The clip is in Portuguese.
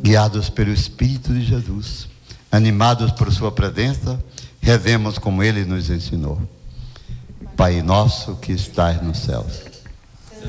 guiados pelo Espírito de Jesus, animados por sua presença, rezemos como ele nos ensinou. Pai nosso que estás nos céus,